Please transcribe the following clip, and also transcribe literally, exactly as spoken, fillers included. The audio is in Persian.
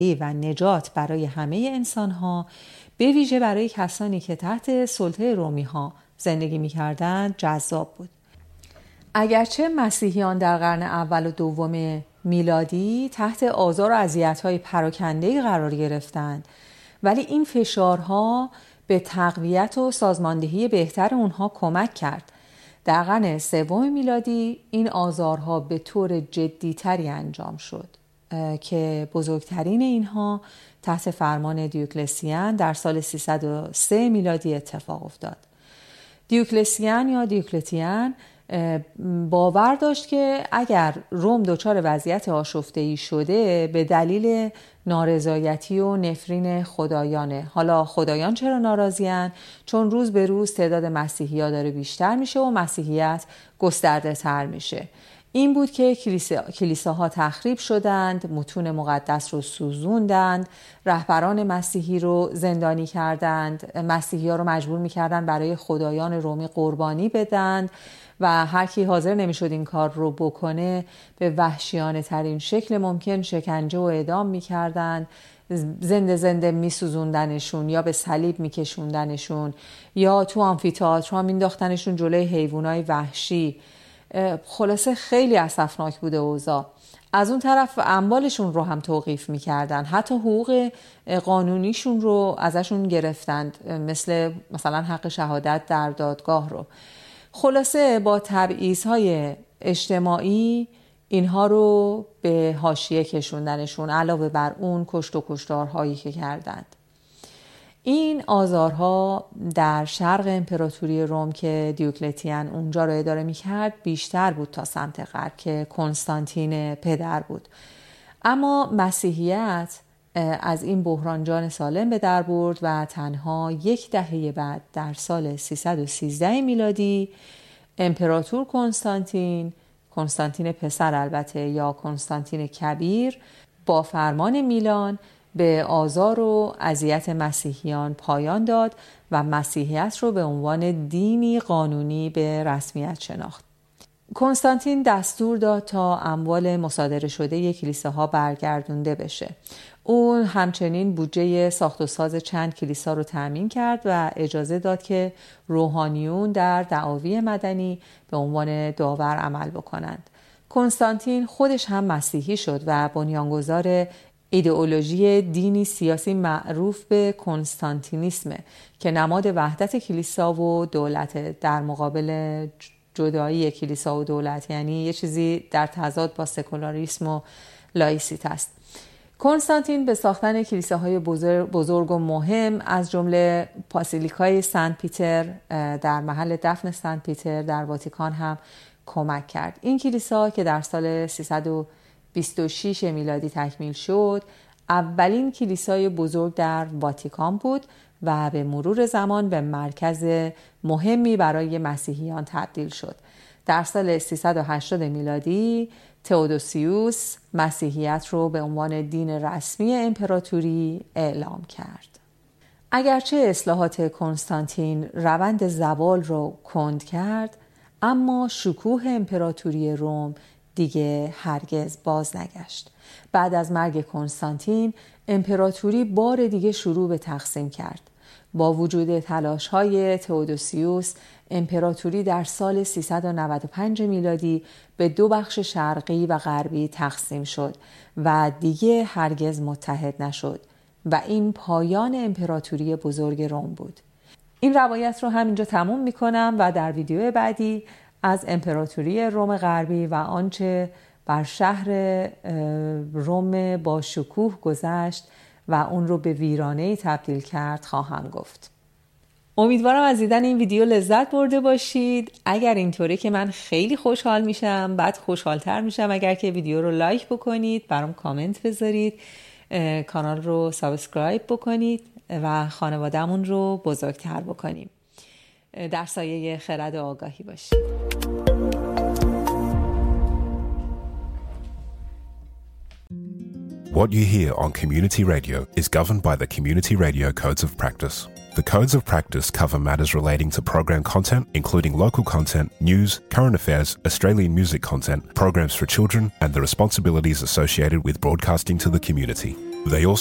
و نجات برای همه انسان‌ها، به ویژه برای کسانی که تحت سلطه رومی‌ها زندگی می‌کردند، جذاب بود. اگرچه مسیحیان در قرن اول و دوم میلادی تحت آزار و اذیت‌های پراکنده‌ای قرار گرفتند، ولی این فشارها به تقویت و سازماندهی بهتر اونها کمک کرد. در قرن سوم میلادی این آزارها به طور جدی‌تری انجام شد که بزرگترین اینها تحت فرمان دیوکلسیان در سال سیصد و سه میلادی اتفاق افتاد. دیوکلسیان یا دیوکلتیان باور داشت که اگر روم دچار وضعیت آشفته‌ای شده به دلیل نارضایتی و نفرین خدایانه. حالا خدایان چرا ناراضی‌اند؟ چون روز به روز تعداد مسیحی‌ها داره بیشتر میشه و مسیحیت گسترده تر میشه. این بود که کلیسا، کلیساها تخریب شدند، متون مقدس رو سوزوندند، رهبران مسیحی رو زندانی کردند، مسیحی‌ها رو مجبور می‌کردند برای خدایان رومی قربانی بدند و هر کی حاضر نمی‌شد این کار رو بکنه به وحشیانه ترین شکل ممکن شکنجه و اعدام می‌کردند، زنده زنده می‌سوزوندنشون یا به صلیب می‌کشوندنشون یا تو آمفی‌تئاترها مینداختنشون جلوی حیوانات وحشی. خلاصه خیلی اسفناک بوده اوضاع. از اون طرف اموالشون رو هم توقیف میکردن، حتی حقوق قانونیشون رو ازشون گرفتند، مثل مثلا حق شهادت در دادگاه رو. خلاصه با تبعیض‌های اجتماعی اینها رو به حاشیه کشوندنشون، علاوه بر اون کشت و کشتارهایی که کردند. این آزارها در شرق امپراتوری روم که دیوکلتیان اونجا رو اداره میکرد بیشتر بود تا سمت غرب که کنستانتین پدر بود. اما مسیحیت از این بحران جان سالم به در برد و تنها یک دهه بعد در سال سیصد و سیزده میلادی امپراتور کنستانتین، کنستانتین پسر البته یا کنستانتین کبیر، با فرمان میلان به آزار و اذیت مسیحیان پایان داد و مسیحیت رو به عنوان دینی قانونی به رسمیت شناخت. کنستانتین دستور داد تا اموال مصادره شده کلیساها برگردونده بشه. او همچنین بودجه ساخت و ساز چند کلیسا رو تأمین کرد و اجازه داد که روحانیون در دعاوی مدنی به عنوان داور عمل بکنند. کنستانتین خودش هم مسیحی شد و بنیانگذار ایدئولوژی دینی سیاسی معروف به کنستانتینیسم که نماد وحدت کلیسا و دولت در مقابل جدایی کلیسا و دولت، یعنی یه چیزی در تضاد با سکولاریسم و لایسیت است. کنستانتین به ساختن کلیساهای بزرگ و مهم از جمله بازیلیکای سنت پیتر در محل دفن سنت پیتر در واتیکان هم کمک کرد. این کلیسا که در سال سیصد و بیست و شش میلادی تکمیل شد، اولین کلیسای بزرگ در واتیکان بود و به مرور زمان به مرکز مهمی برای مسیحیان تبدیل شد. در سال سیصد و هشتاد میلادی تئودوسیوس مسیحیت رو به عنوان دین رسمی امپراتوری اعلام کرد. اگرچه اصلاحات کنستانتین روند زوال رو کند کرد، اما شکوه امپراتوری روم دیگه هرگز باز نگشت. بعد از مرگ کنستانتین، امپراتوری بار دیگه شروع به تقسیم کرد. با وجود تلاش‌های تئودوسیوس، امپراتوری در سال سیصد و نود و پنج میلادی به دو بخش شرقی و غربی تقسیم شد و دیگه هرگز متحد نشد و این پایان امپراتوری بزرگ روم بود. این روایت رو همینجا تموم میکنم و در ویدیو بعدی از امپراتوری روم غربی و آنچه بر شهر روم با شکوه گذشت و اون رو به ویرانه‌ای تبدیل کرد خواهم گفت. امیدوارم از دیدن این ویدیو لذت برده باشید. اگر اینطوره که من خیلی خوشحال میشم، بعد خوشحالتر میشم اگر که ویدیو رو لایک بکنید، برام کامنت بذارید، کانال رو سابسکرایب بکنید و خانواده‌مون رو بزرگتر بکنیم. در سایه خرد و آگاهی باشید. What you hear on Community Radio is governed by the Community Radio Codes of Practice. The Codes of Practice cover matters relating to program content, including local content, news, current affairs, Australian music content, programs for children, and the responsibilities associated with broadcasting to the community. They also